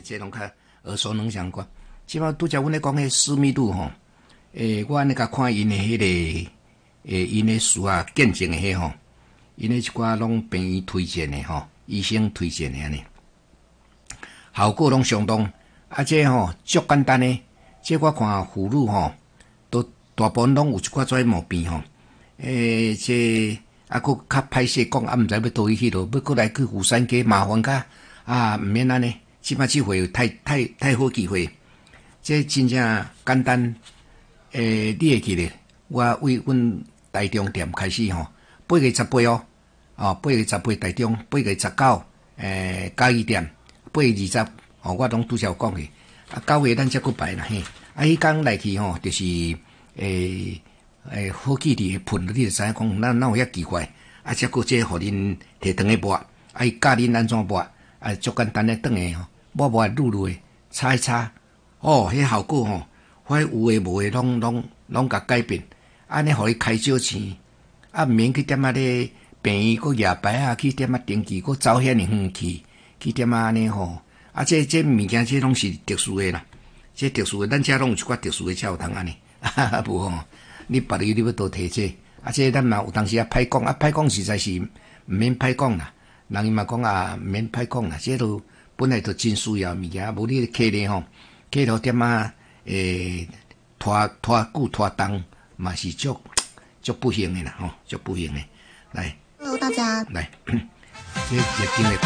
这拢较耳熟能详歌。即摆拄则阮咧讲迄思密度吼，我安尼甲看因诶迄个因诶书啊见证诶迄吼，因诶一寡拢病院推荐诶吼，医生推荐诶安尼，效果拢相当。啊，这吼足简单诶，这我看妇女吼，都大部分拢有一寡跩毛病吼。这啊，佫较歹势讲，啊，毋知要倒去迄落，要佫来去釜山街麻烦甲啊，毋免安尼。即摆即回太好机会，这真正简单。你会记咧？我为阮台中店开始吼，8月18哦，8月18台中，8月19嘉义店，8月20哦，我拢拄则有讲去。啊，9月咱才佫摆啦嘿。啊，迄工来去吼，就是好记哩喷，你就知影讲，哪有遐奇怪？啊，则佫这互恁摕汤诶抹，啊，伊教恁安怎抹，啊，足简单诶转诶吼，抹愈诶，擦一擦，哦，迄效果吼，反有诶无诶拢甲改变，安尼互伊开少钱，啊，毋免去点仔咧病院佫夜排啊，去点仔登记佫走遐尼远去点仔安尼吼，啊，这物件这拢是特殊诶啦，这特殊诶，咱遮拢有一寡特殊诶才有通安尼，无吼。你别离你要多提这，啊，这咱嘛有当时啊歹讲，啊歹讲实在是毋免歹讲啦。人伊嘛讲啊，毋免歹讲啦，这都本来就真需要物件，无你客咧吼，客头点啊拖久拖重嘛是足不幸诶啦吼，足不幸诶。来， Hello 大家， 来，这经历。